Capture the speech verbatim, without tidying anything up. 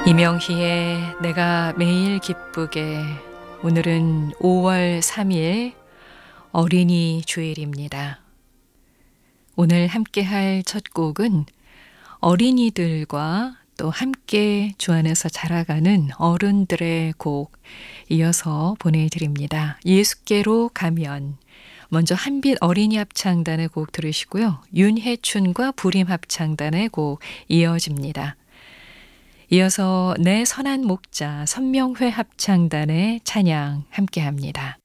이명희의 내가 매일 기쁘게. 오늘은 오월 삼일 어린이 주일입니다. 오늘 함께 할 첫 곡은 어린이들과 또 함께 주 안에서 자라가는 어른들의 곡 이어서 보내드립니다. 예수께로 가면. 먼저 한빛 어린이 합창단의 곡 들으시고요. 윤혜춘과 부림 합창단의 곡 이어집니다. 이어서 내 선한 목자 선명회 합창단의 찬양 함께합니다.